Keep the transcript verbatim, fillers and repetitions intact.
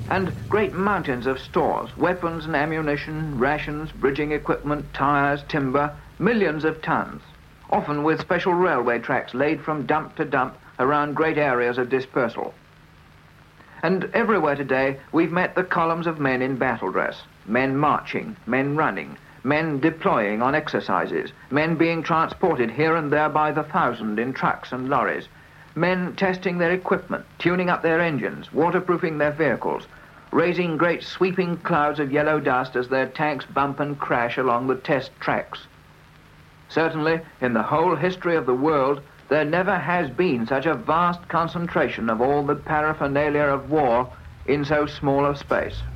And great mountains of stores, weapons and ammunition, rations, bridging equipment, tyres, timber, millions of tons, often with special railway tracks laid from dump to dump around great areas of dispersal. And everywhere today we've met the columns of men in battle dress, men marching, men running, men deploying on exercises, men being transported here and there by the thousand in trucks and lorries, men testing their equipment, tuning up their engines, waterproofing their vehicles, raising great sweeping clouds of yellow dust as their tanks bump and crash along the test tracks. Certainly, in the whole history of the world, there never has been such a vast concentration of all the paraphernalia of war in so small a space.